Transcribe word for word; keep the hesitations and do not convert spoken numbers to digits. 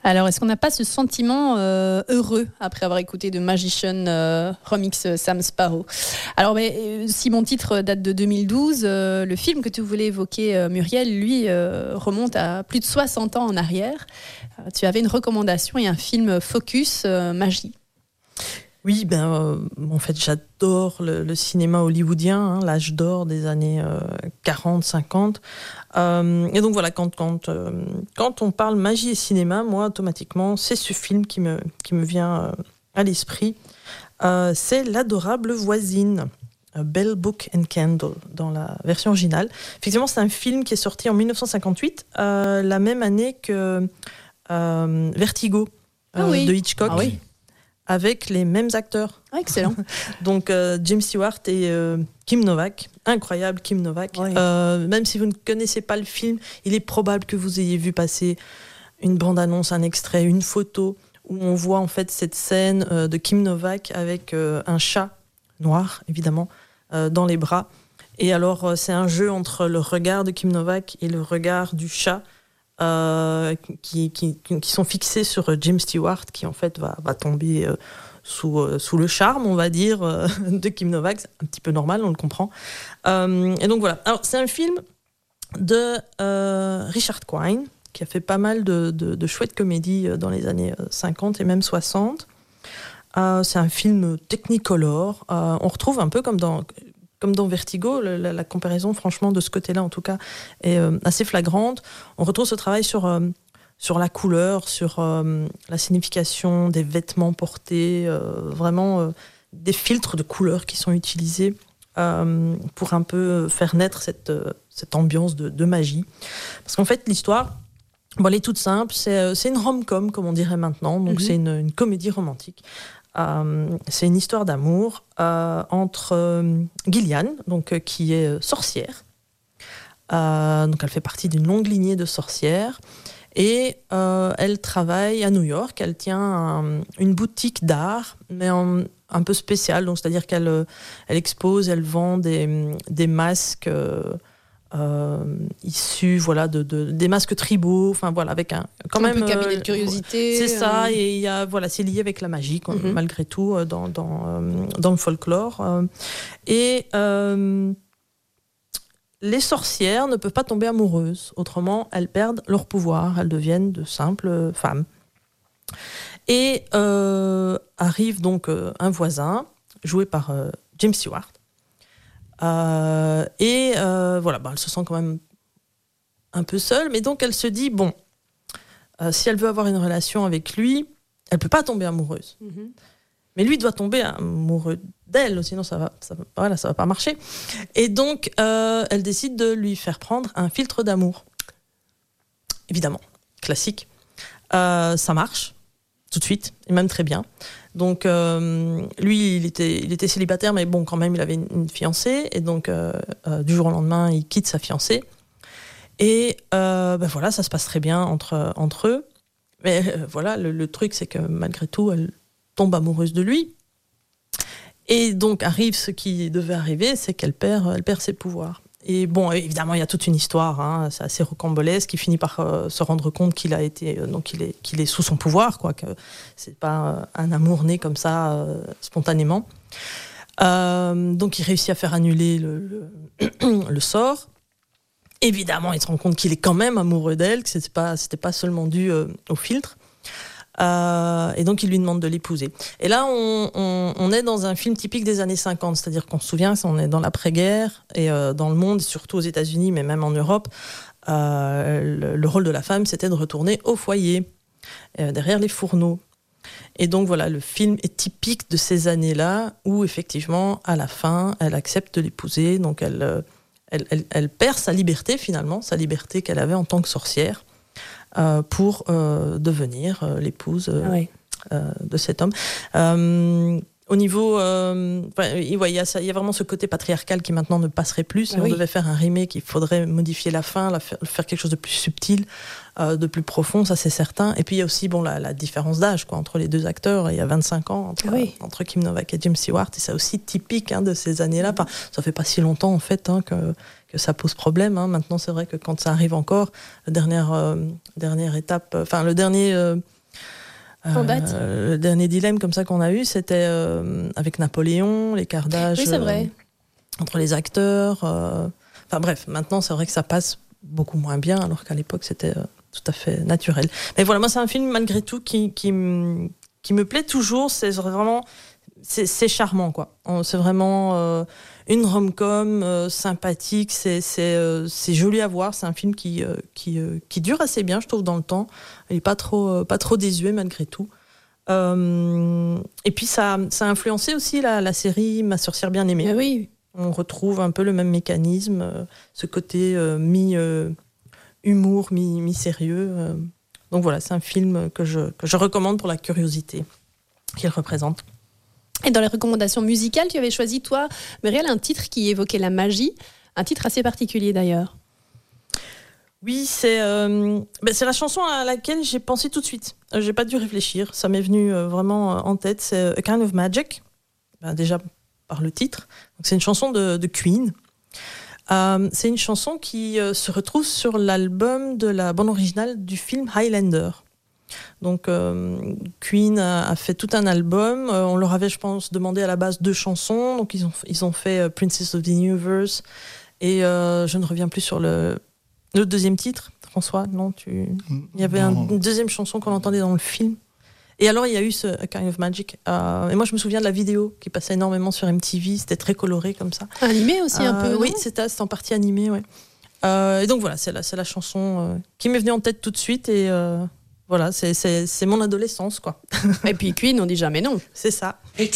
Alors, est-ce qu'on n'a pas ce sentiment euh, heureux après avoir écouté de Magician euh, remix euh, Sam Sparro? Alors, mais, si mon titre date de deux mille douze, euh, le film que tu voulais évoquer, euh, Muriel, lui, euh, remonte à plus de soixante ans en arrière. Euh, tu avais une recommandation et un film focus euh, magie. Oui, ben, euh, en fait, j'adore le, le cinéma hollywoodien, hein, l'âge d'or des années euh, quarante, cinquante. Euh, et donc voilà, quand, quand, euh, quand on parle magie et cinéma, moi, automatiquement, c'est ce film qui me, qui me vient euh, à l'esprit. Euh, c'est L'adorable voisine, Bell, Book and Candle, dans la version originale. Effectivement, c'est un film qui est sorti en dix-neuf cent cinquante-huit, euh, la même année que euh, Vertigo, euh, ah oui. de Hitchcock. Ah oui. Avec les mêmes acteurs. Ah, excellent. Donc euh, James Stewart et euh, Kim Novak. Incroyable, Kim Novak. Oui. Euh, même si vous ne connaissez pas le film, il est probable que vous ayez vu passer une bande-annonce, un extrait, une photo où on voit en fait cette scène euh, de Kim Novak avec euh, un chat noir, évidemment, euh, dans les bras. Et alors, euh, c'est un jeu entre le regard de Kim Novak et le regard du chat. Euh, qui, qui, qui sont fixés sur James Stewart, qui en fait va, va tomber euh, sous, euh, sous le charme, on va dire, euh, de Kim Novak. C'est un petit peu normal, on le comprend. Euh, et donc voilà. Alors, c'est un film de euh, Richard Quine, qui a fait pas mal de, de, de chouettes comédies dans les années cinquante et même soixante. Euh, c'est un film technicolor. Euh, on retrouve un peu comme dans... Comme dans Vertigo, la, la comparaison, franchement, de ce côté-là, en tout cas, est euh, assez flagrante. On retrouve ce travail sur, euh, sur la couleur, sur euh, la signification des vêtements portés, euh, vraiment euh, des filtres de couleurs qui sont utilisés euh, pour un peu faire naître cette, euh, cette ambiance de, de magie. Parce qu'en fait, l'histoire, bon, elle est toute simple. C'est, c'est une rom-com, comme on dirait maintenant. Donc, mm-hmm. c'est une, une comédie romantique. Euh, c'est une histoire d'amour euh, entre euh, Gillian, donc, euh, qui est euh, sorcière. Euh, donc elle fait partie d'une longue lignée de sorcières. Et euh, elle travaille à New York. Elle tient un, une boutique d'art, mais en, un peu spéciale. Donc, c'est-à-dire qu'elle elle expose, elle vend des, des masques... Euh, Euh, issus voilà de, de des masques tribaux, enfin voilà, avec un quand un même peu cabinet de curiosité. C'est ça, euh... et il y a voilà, c'est lié avec la magie quand, mm-hmm. malgré tout dans dans euh, dans le folklore. Euh, et euh, les sorcières ne peuvent pas tomber amoureuses, autrement elles perdent leur pouvoir, elles deviennent de simples femmes. Et euh, arrive donc euh, un voisin joué par euh, James Stewart. Euh, et euh, voilà, bah, elle se sent quand même un peu seule, mais donc elle se dit, bon, euh, si elle veut avoir une relation avec lui, elle peut pas tomber amoureuse. Mm-hmm. Mais lui doit tomber amoureux d'elle, sinon ça va, ça va, voilà, ça va pas marcher. Et donc, euh, elle décide de lui faire prendre un filtre d'amour. Évidemment, classique. Euh, ça marche, tout de suite, et même très bien. Donc, euh, lui, il était, il était célibataire, mais bon, quand même, il avait une, une fiancée. Et donc, euh, euh, du jour au lendemain, il quitte sa fiancée. Et euh, ben voilà, ça se passe très bien entre, entre eux. Mais euh, voilà, le, le truc, c'est que malgré tout, elle tombe amoureuse de lui. Et donc, arrive ce qui devait arriver, c'est qu'elle perd, elle perd ses pouvoirs. Et bon, évidemment, il y a toute une histoire, hein, c'est assez rocambolesque. Il finit par euh, se rendre compte qu'il a été, euh, donc il est, qu'il est sous son pouvoir, quoi, que c'est pas euh, un amour né comme ça euh, spontanément. Euh, donc, il réussit à faire annuler le, le, le sort. Évidemment, il se rend compte qu'il est quand même amoureux d'elle, que c'était pas, c'était pas seulement dû euh, au filtre. Euh, et donc il lui demande de l'épouser. Et là on, on, on est dans un film typique des années cinquante, c'est-à-dire qu'on se souvient, on est dans l'après-guerre et euh, dans le monde, surtout aux États-Unis, mais même en Europe, euh, le, le rôle de la femme, c'était de retourner au foyer, euh, derrière les fourneaux. Et donc voilà, le film est typique de ces années-là où effectivement, à la fin, elle accepte de l'épouser, donc elle, elle, elle, elle perd sa liberté finalement, sa liberté qu'elle avait en tant que sorcière. Euh, pour euh, devenir euh, l'épouse euh, ah oui. euh, de cet homme. Euh, au niveau, euh, enfin, il ouais, y, a ça, il y a vraiment ce côté patriarcal qui maintenant ne passerait plus. Si ah, on oui. devait faire un remake, il faudrait modifier la fin, la faire, faire quelque chose de plus subtil, euh, de plus profond, ça c'est certain. Et puis il y a aussi bon, la, la différence d'âge quoi, entre les deux acteurs. Il y a vingt-cinq ans entre, ah, oui. entre Kim Novak et James Stewart. Et c'est aussi typique hein, de ces années-là. Enfin, ça fait pas si longtemps en fait hein, que, que ça pose problème. Hein. Maintenant, c'est vrai que quand ça arrive encore, la dernière, euh, dernière étape, enfin le dernier... Euh, En date. Euh, le dernier dilemme comme ça qu'on a eu, c'était euh, avec Napoléon, l'écart d'âge oui, c'est vrai. Euh, entre les acteurs. Euh, enfin bref, maintenant c'est vrai que ça passe beaucoup moins bien, alors qu'à l'époque c'était euh, tout à fait naturel. Mais voilà, moi c'est un film malgré tout qui, qui, m- qui me plaît toujours. C'est vraiment, c'est, c'est charmant quoi. C'est vraiment euh, une rom-com euh, sympathique. C'est, c'est, euh, c'est joli à voir. C'est un film qui, euh, qui, euh, qui dure assez bien, je trouve, dans le temps. Il n'est pas trop, euh, pas trop désuet malgré tout. Euh, et puis ça, ça a influencé aussi la, la série Ma sorcière bien aimée. Ah oui. On retrouve un peu le même mécanisme, euh, ce côté euh, mi euh, humour, mi, mi sérieux. Euh. Donc voilà, c'est un film que je, que je recommande pour la curiosité qu'il représente. Et dans les recommandations musicales, tu avais choisi, toi, Muriel, un titre qui évoquait la magie, un titre assez particulier d'ailleurs. Oui, c'est, euh, ben c'est la chanson à laquelle j'ai pensé tout de suite. Euh, j'ai pas dû réfléchir, ça m'est venu euh, vraiment euh, en tête. C'est A Kind of Magic, ben, déjà par le titre. Donc, c'est une chanson de, de Queen. Euh, c'est une chanson qui euh, se retrouve sur l'album de la bande originale du film Highlander. Donc euh, Queen a, a fait tout un album. Euh, on leur avait, je pense, demandé à la base deux chansons. Donc ils ont, ils ont fait euh, Princess of the Universe et euh, je ne reviens plus sur le, le deuxième titre. François, non, tu... il y avait un, une deuxième chanson qu'on entendait dans le film. Et alors il y a eu ce A Kind of Magic. Euh, et moi je me souviens de la vidéo qui passait énormément sur M T V. C'était très coloré comme ça. Animé aussi un euh, peu. Oui, non c'était, c'était en partie animé. Ouais. Euh, et donc voilà, c'est la, c'est la chanson euh, qui m'est venue en tête tout de suite et euh, voilà, c'est, c'est, c'est mon adolescence, quoi. Et puis Queen, on dit jamais non. C'est ça.